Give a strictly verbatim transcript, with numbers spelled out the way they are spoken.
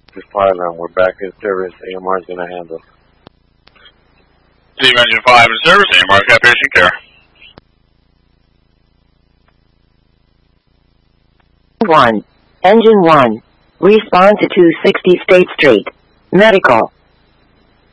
Just pylon. We're back in service. A M R is going to handle. Steam Engine five in service. A M R's got patient care. one. Engine one. Respond to two sixty State Street. Medical.